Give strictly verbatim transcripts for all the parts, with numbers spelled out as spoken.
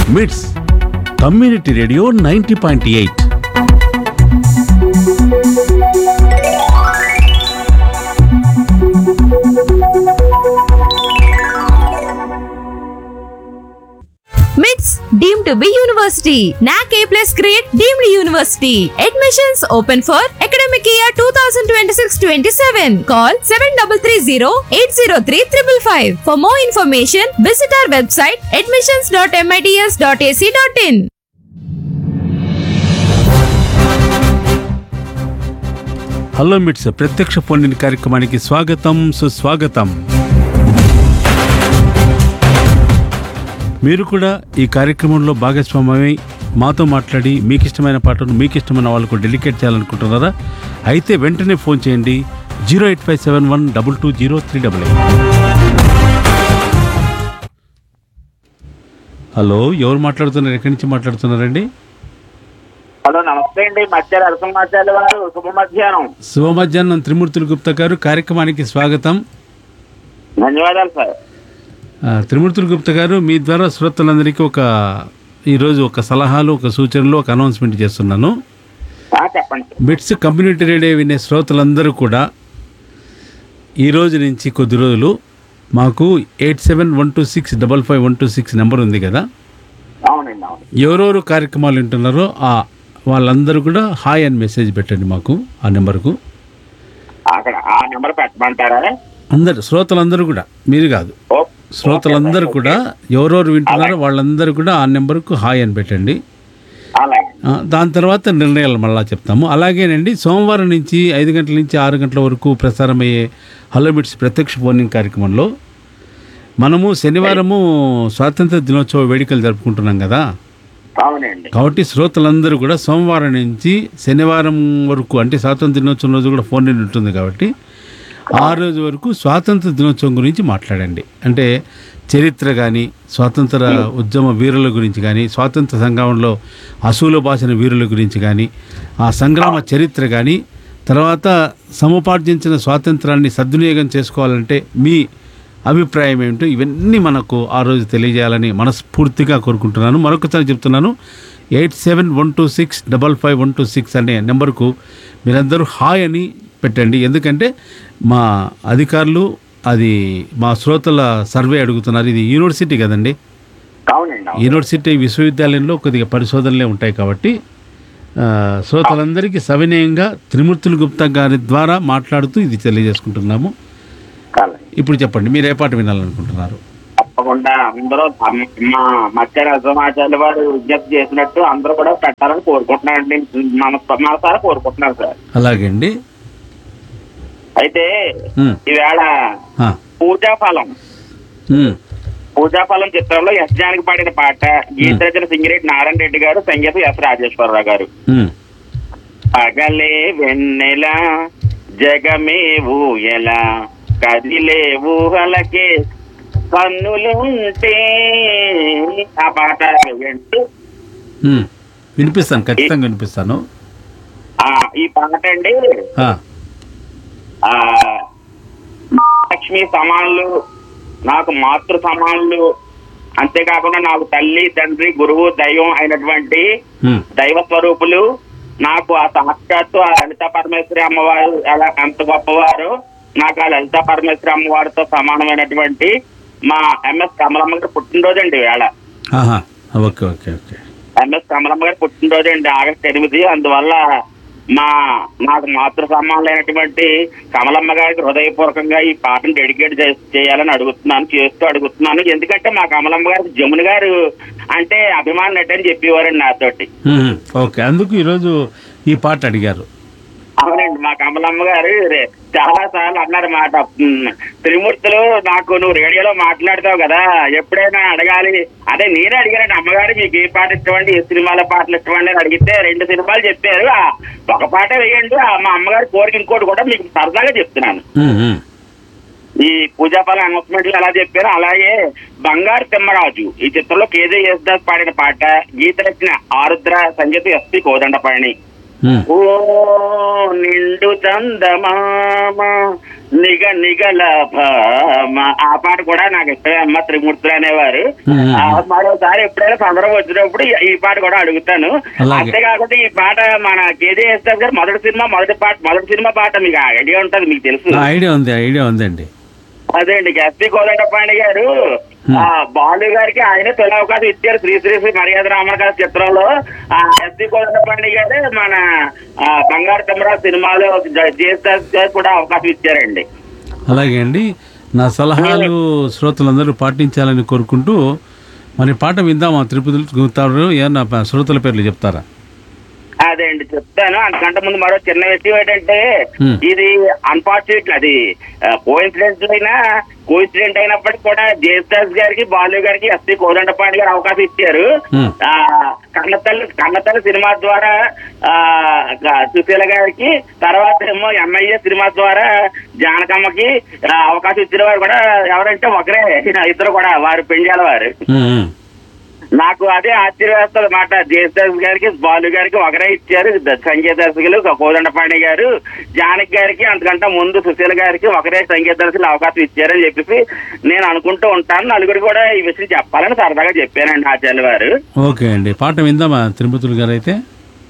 మిట్స్ community radio ninety point eight. మిట్స్ deemed to be university. N A C A plus grade deemed university. Admissions open for academic year twenty twenty-six twenty-seven. Call seven three three zero eight zero three five five. For more information, visit our website admissions dot mits dot a c dot in. Hello మిట్స్ ప్రత్యక్ష phone కార్యక్రమానికి స్వాగతం, సుస్వాగతం. మీరు కూడా ఈ కార్యక్రమంలో భాగస్వామ్యమై మాతో మాట్లాడి మీకు ఇష్టమైన పాటను మీకు ఇష్టమైన వాళ్ళకు డెడికేట్ చేయాలనుకుంటున్నారా? అయితే వెంటనే ఫోన్ చేయండి zero eight five seven one double two zero three double eight. Hello, ఎవరు మాట్లాడుతున్నారు? ఎక్కడి నుంచి మాట్లాడుతున్నారండి? హలో, నమస్తే అండి. మధ్యాహ్నం నరసింహాచార్య వారు శుభ మధ్యాహ్నం. శుభ మధ్యాహ్నం త్రిమూర్తులు గుప్తా గారు, కార్యక్రమానికి స్వాగతం. ధన్యవాదాలు సార్. త్రిమూర్తులు గుప్తా గారు, మీ ద్వారా శ్రోతలందరికీ ఒక ఈరోజు ఒక సలహాలు, ఒక సూచనలు, ఒక అనౌన్స్మెంట్ చేస్తున్నాను. చెప్పండి. మిట్స్ కమ్యూనిటీ రేడియో వినే శ్రోతలందరూ కూడా ఈ రోజు నుంచి కొద్ది రోజులు మాకు eight seven one two six double five one two six number ఉంది కదా, అవునండి, అవును. ఎవరెవరు కార్యక్రమాలు వింటున్నారో ఆ వాళ్ళందరూ కూడా హాయ్ అని మెసేజ్ పెట్టండి మాకు ఆ నెంబర్కు. అక్కడ ఆ నెంబర్ పెట్టమంటారా? అందరు శ్రోతలందరూ కూడా, మీరు కాదు, శ్రోతలందరూ కూడా ఎవరెవరు వింటున్నారో వాళ్ళందరూ కూడా ఆ నెంబర్కు హాయ్ అని పెట్టండి. దాని తర్వాత నిర్ణయాలు మళ్ళా చెప్తాము. అలాగేనండి, సోమవారం నుంచి ఐదు గంటల నుంచి ఆరు గంటల వరకు ప్రసారమయ్యే హలో మిట్స్ ప్రత్యక్ష ఫోనింగ్ కార్యక్రమంలో మనము శనివారము స్వాతంత్ర దినోత్సవ వేడుకలు జరుపుకుంటున్నాం కదా. అవునండి. కాబట్టి శ్రోతలందరూ కూడా సోమవారం నుంచి శనివారం వరకు, అంటే స్వాతంత్ర దినోత్సవం రోజు కూడా ఫోన్ ఉంటుంది కాబట్టి ఆ రోజు వరకు స్వాతంత్ర దినోత్సవం గురించి మాట్లాడండి. అంటే చరిత్ర కానీ, స్వాతంత్ర ఉద్యమ వీరుల గురించి కానీ, స్వాతంత్ర సంగ్రామంలో అసూలు బాసిన వీరుల గురించి కానీ, ఆ సంగ్రామ చరిత్ర కానీ, తర్వాత సముపార్జించిన స్వాతంత్రాన్ని సద్వినియోగం చేసుకోవాలంటే మీ అభిప్రాయం ఏమిటో ఇవన్నీ మనకు ఆ రోజు తెలియజేయాలని మనస్ఫూర్తిగా కోరుకుంటున్నాను. మరొకసారి చెప్తున్నాను, eight seven one two six double five one two six అనే నెంబర్కు మీరందరూ హాయ్ అని పెట్టండి. ఎందుకంటే మా అధికారులు అది మా శ్రోతల సర్వే అడుగుతున్నారు. ఇది యూనివర్సిటీ కదండి, యూనివర్సిటీ విశ్వవిద్యాలయంలో కొద్దిగా పరిశోధనలే ఉంటాయి కాబట్టి శ్రోతలందరికీ సవినయంగా త్రిమూర్తులు గుప్తా గారి ద్వారా మాట్లాడుతూ ఇది తెలియజేసుకుంటున్నాము. ఇప్పుడు చెప్పండి, మీరు ఏ పాట వినాలనుకుంటున్నారు? తప్పకుండా అందరూ మా మధ్యాహ్న సమాచార్య వారు విజ్ఞప్తి చేసినట్టు అందరూ కూడా పెట్టాలని కోరుకుంటున్నారండి. మనసారా కోరుకుంటున్నారు సార్. అలాగే అండి. అయితే ఈవేళ పూజాఫలం పూజాఫలం చిత్రంలో ఎస్ జానకి పాడిన పాట గీత రచన సింగిరెడ్డి నారాయణ రెడ్డి గారు, సంగీతం ఎస్ రాజేశ్వరరావు గారు. పగలే వెన్నెల జగమే ఊయలా కదిలే ఊహలకే కన్నులుంటే, ఆ పాట వినిపిస్తాను, ఖచ్చితంగా వినిపిస్తాను. ఈ పాట అండి లక్ష్మి సమానులు, నాకు మాతృ సమానులు, అంతేకాకుండా నాకు తల్లి, తండ్రి, గురువు, దైవం అయినటువంటి దైవ స్వరూపులు, నాకు ఆ సాక్షాత్తు ఆ లలిత పరమేశ్వరి అమ్మవారు ఎలా ఎంత గొప్పవారు, నాకు ఆ లలిత పరమేశ్వరి అమ్మవారితో సమానమైనటువంటి మా ఎంఎస్ కమలమ్మ గారి పుట్టినరోజు అండి వేళ. ఎంఎస్ కమలమ్మ గారి పుట్టినరోజు అండి ఆగస్టు ఎనిమిది. అందువల్ల మా నాకు మాతృ సమానమైనటువంటి కమలమ్మ గారికి హృదయపూర్వకంగా ఈ పాటను డెడికేట్ చేయాలని అడుగుతున్నాను, చేస్తూ అడుగుతున్నాను. ఎందుకంటే మా కమలమ్మ గారికి జమున గారు అంటే అభిమాన నటి అని చెప్పేవారండి నాతోటి. ఓకే, అందుకు ఈరోజు ఈ పాట అడిగారు. అవునండి, మా కమలమ్మ గారు చాలా సార్లు అన్నారు మాట, త్రిమూర్తులు నాకు నువ్వు రేడియోలో మాట్లాడతావు కదా, ఎప్పుడైనా అడగాలి. అదే నేనే అడిగానండి, అమ్మగారు మీకు ఏ పాట ఇష్టమండి, ఏ సినిమాల పాటలు ఇష్టమండి అని అడిగితే రెండు సినిమాలు చెప్పారు. ఒక పాట వేయండి, మా అమ్మగారి కోరిక ఇంకోటి కూడా మీకు సరదాగా చెప్తున్నాను. ఈ పూజాఫలం అనౌన్స్మెంట్ లో ఎలా చెప్పారో అలాగే బంగారు తిమ్మరాజు ఈ చిత్రంలో కేజే యేసుదాస్ పాడిన పాట, గీత రచన ఆరుద్ర, సంగీతం ఎస్పి కోదండపాణి, ఉమ్. ఓ నిండు చందమామ నిగ నిగల భామ. ఆ పాట కూడా నాకు ఇష్టమే అమ్మ త్రిమూర్తులు అనేవారు. ఉమ్. ఆ, మరోసారి ఎప్పుడైనా సందర్భం వచ్చినప్పుడు ఈ- ఈ పాట కూడా అడుగుతాను. అలాగే. అంతేకాకుండా ఈ పాట మన కేజీఎస్ గారు మొదటి సినిమా మొదటి పాట మొదటి సినిమా పాట మీకు ఐడియా ఉంటది, మీకు తెలుసు. నా ఐడియా ఉంది ఐడియా ఉందండి. అదే అండి, ఎస్పి కోదండపాణి గారు ఆ బాలు గారికి ఆయన తొలి అవకాశం ఇచ్చారు శ్రీ శ్రీ శ్రీ మర్యాద రామణ గారి చిత్రంలో. ఆ ఎస్పి కోదండపాణి గారే మన ఆ, బంగారు తమరా సినిమాలో జేఎస్ఎస్ గారు కూడా అవకాశం ఇచ్చారండి. అలాగే అండి, నా సలహాలు శ్రోతలందరూ పాటించాలని కోరుకుంటూ మరి పాట విందామా? తిరుపతి ఏమన్నా శ్రోతల పేర్లు చెప్తారా? అదే అండి చెప్తాను. అంతకంటే ముందు మరో చిన్న విషయం ఏంటంటే Hmm. ఇది అన్ఫార్చునేట్ అది కోఇన్సిడెంట్ అయినా కోఇన్సిడెంట్ అయినప్పటికీ కూడా జేఎస్ఎస్ గారికి బాలు గారికి ఎస్పి కోదండపాణి గారు అవకాశం ఇచ్చారు. Hmm. ఆ కన్నతల్లి కన్నతల్లి సినిమా ద్వారా ఆ సుశీల గారికి, తర్వాత ఏమో ఎంఐఏ సినిమా ద్వారా జానకమ్మకి ఆ, అవకాశం ఇచ్చిన వారు కూడా ఎవరంటే ఒకరే, ఇద్దరు కూడా వారు పెంజాల వారు. ఉమ్, ఉమ్. నాకు అదే ఆశ్చర్యవేస్తుంది మాట. జేఎస్ఎస్ గారికి బాలు గారికి ఒకరే ఇచ్చారు సంగీత దర్శకులు కోదండపాణి గారు, జానకి గారికి అంతకంటే ముందు సుశీల గారికి ఒకరే సంగీత దర్శకులు అవకాశం ఇచ్చారని చెప్పేసి నేను అనుకుంటూ ఉంటాను. నలుగురు కూడా ఈ విషయం చెప్పాలని సరదాగా చెప్పానండి ఆచార్య వారు. ఓకే అండి, పాట విందామా తిరుపతులు గారు అయితే?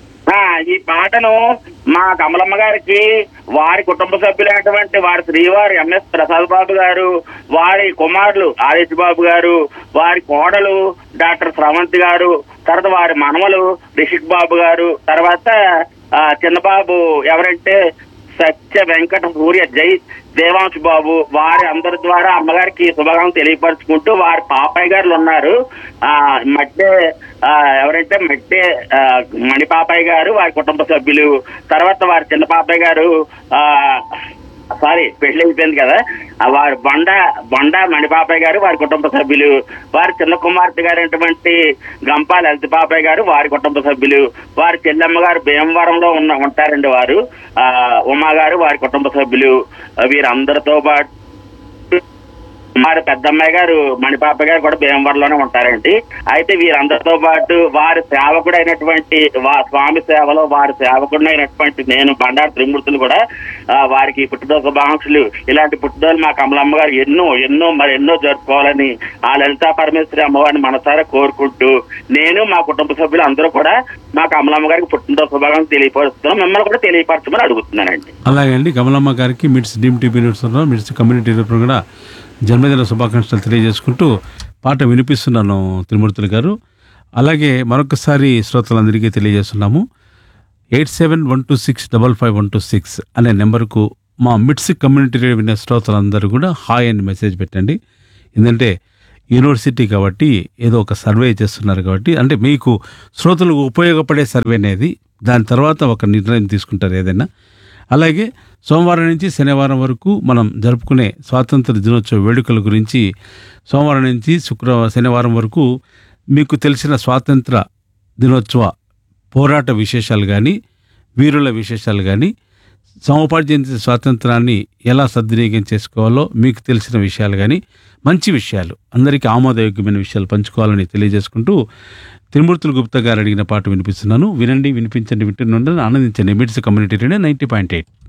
ఆ ఈ పాటను మా కమలమ్మ గారికి వారి కుటుంబ సభ్యులైనటువంటి వారి శ్రీవారు ఎంఎస్ ప్రసాద్ బాబు గారు, వారి కుమారులు ఆదిత్య బాబు గారు, వారి కోడలు డాక్టర్ స్రవంతి గారు, తర్వాత వారి మనవలు రిషిక్ బాబు గారు, తర్వాత ఆ చిన్నబాబు ఎవరంటే సత్య వెంకట సూర్య జై దేవాంశ్ బాబు, వారి అందరి ద్వారా అమ్మగారికి శుభాకాంక్షలు తెలియపరుచుకుంటూ వారి పాపాయి గారులు ఉన్నారు. ఆ మట్టే ఆ ఎవరంటే మట్టే ఆ మణిపాపాయి గారు వారి కుటుంబ సభ్యులు, తర్వాత వారి చిన్న పాపాయి గారు ఆ సారీ పెళ్లి అయిపోయింది కదా, ఆ వారి బొండ బొండ మణిపాపాయి గారు వారి కుటుంబ సభ్యులు, వారి చిన్న కుమార్తె గారైనటువంటి గంపా లలిత పాపాయి గారు వారి కుటుంబ సభ్యులు, వారి చెల్లెమ్మ గారు భీమవరంలో ఉన్న ఉంటారండి వారు, ఆ ఉమా గారు వారి కుటుంబ సభ్యులు, వీరందరితో పాటు వారి పెద్దమ్మాయి గారు మణిపాప గారు కూడా భీమవరంలోనే ఉంటారండి. అయితే వీరందరితో పాటు వారి సేవకుడు అయినటువంటి స్వామి సేవలో వారి సేవకుడు అయినటువంటి నేను బండారు త్రిమూర్తులు కూడా ఆ, వారికి పుట్టినరోజు శుభాకాంక్షలు. ఇలాంటి పుట్టినరోజు మా కమలమ్మ గారు ఎన్నో ఎన్నో మరి ఎన్నో జరుపుకోవాలని ఆ లలితా పరమేశ్వరి అమ్మవారిని మనసారా కోరుకుంటూ నేను మా కుటుంబ సభ్యులు అందరూ కూడా మా కమలమ్మ గారికి పుట్టినరోజు శుభాకాంక్షలు తెలియపరుస్తున్నాం. మిమ్మల్ని కూడా తెలియపరచమని అడుగుతున్నానండి. అలాగే అండి, కమలమ్మ గారికి mids deem TV mids community తరపున కూడా జన్మదిన శుభాకాంక్షలు తెలియజేసుకుంటూ పాట వినిపిస్తున్నాను త్రిమూర్తులు గారు. అలాగే మరొకసారి శ్రోతలందరికీ తెలియజేస్తున్నాము, eight seven one two six double five one two six అనే నెంబర్కు మా మిడ్స్ కమ్యూనిటీ రేడియో వినే శ్రోతలందరూ కూడా హాయ్ అని మెసేజ్ పెట్టండి. ఎందుకంటే యూనివర్సిటీ కాబట్టి ఏదో ఒక సర్వే చేస్తున్నారు కాబట్టి, అంటే మీకు శ్రోతలకు ఉపయోగపడే సర్వే అనేది, దాని తర్వాత ఒక నిర్ణయం తీసుకుంటారు ఏదైనా. అలాగే సోమవారం నుంచి శనివారం వరకు మనం జరుపుకునే స్వాతంత్ర దినోత్సవ వేడుకల గురించి సోమవారం నుంచి శుక్రవారం శనివారం వరకు మీకు తెలిసిన స్వాతంత్ర దినోత్సవ పోరాట విశేషాలు కానీ, వీరుల విశేషాలు కానీ, సముపార్జన స్వాతంత్రాన్ని ఎలా సద్వినియోగం చేసుకోవాలో మీకు తెలిసిన విషయాలు కానీ, మంచి విషయాలు అందరికీ ఆమోదయోగ్యమైన విషయాలు పంచుకోవాలని తెలియజేసుకుంటూ త్రిమూర్తులు గుప్తా గారు అడిగిన పాట వినిపిస్తున్నాను. వినండి, వినిపించండి, వింటున్న ఆనందించండి. Mids community radio ninety point eight.